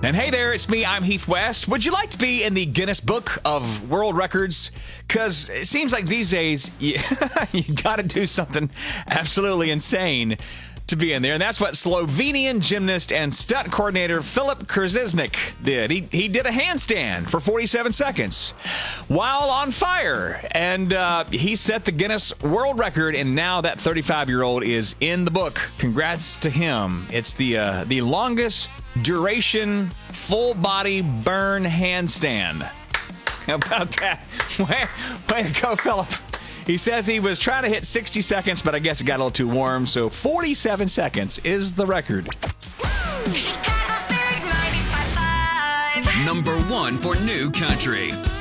And hey there, it's me, I'm Heath West. Would you like to be in the Guinness Book of World Records? Because it seems like these days, you got to do something absolutely insane to be in there. And that's what Slovenian gymnast and stunt coordinator Filip Krzižnik did. He did a handstand for 47 seconds while on fire. And he set the Guinness World Record, and now that 35-year-old is in the book. Congrats to him. It's the longest duration full body burn handstand. How about that? Way to go, Philip. He says he was trying to hit 60 seconds, but I guess it got a little too warm, so 47 seconds is the record. Number 1 for New Country.